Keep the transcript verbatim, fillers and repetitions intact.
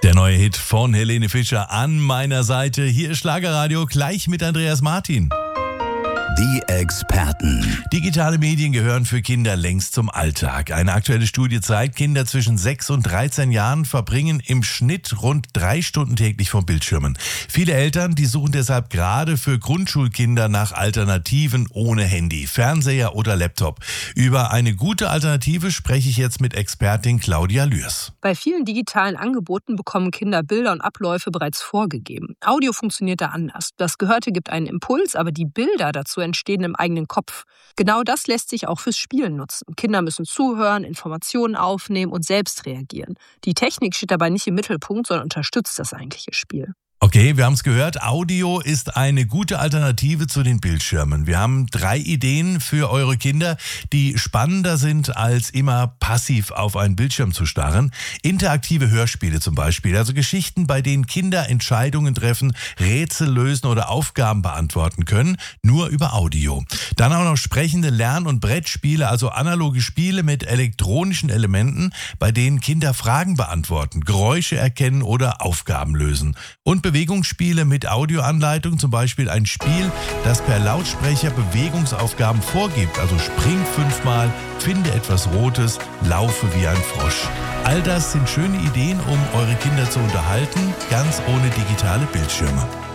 Der neue Hit von Helene Fischer an meiner Seite. Hier ist Schlagerradio, gleich mit Andreas Martin. Die Experten. Digitale Medien gehören für Kinder längst zum Alltag. Eine aktuelle Studie zeigt, Kinder zwischen sechs und dreizehn Jahren verbringen im Schnitt rund drei Stunden täglich vor Bildschirmen. Viele Eltern, die suchen deshalb gerade für Grundschulkinder nach Alternativen ohne Handy, Fernseher oder Laptop. Über eine gute Alternative spreche ich jetzt mit Expertin Claudia Lührs. Bei vielen digitalen Angeboten bekommen Kinder Bilder und Abläufe bereits vorgegeben. Audio funktioniert da anders. Das Gehörte gibt einen Impuls, aber die Bilder dazu entstehen im eigenen Kopf. Genau das lässt sich auch fürs Spielen nutzen. Kinder müssen zuhören, Informationen aufnehmen und selbst reagieren. Die Technik steht dabei nicht im Mittelpunkt, sondern unterstützt das eigentliche Spiel. Okay, wir haben es gehört, Audio ist eine gute Alternative zu den Bildschirmen. Wir haben drei Ideen für eure Kinder, die spannender sind, als immer passiv auf einen Bildschirm zu starren. Interaktive Hörspiele zum Beispiel, also Geschichten, bei denen Kinder Entscheidungen treffen, Rätsel lösen oder Aufgaben beantworten können, nur über Audio. Dann auch noch sprechende Lern- und Brettspiele, also analoge Spiele mit elektronischen Elementen, bei denen Kinder Fragen beantworten, Geräusche erkennen oder Aufgaben lösen. Und Bewegungsspiele mit Audioanleitung, zum Beispiel ein Spiel, das per Lautsprecher Bewegungsaufgaben vorgibt, also spring fünfmal, finde etwas Rotes, laufe wie ein Frosch. All das sind schöne Ideen, um eure Kinder zu unterhalten, ganz ohne digitale Bildschirme.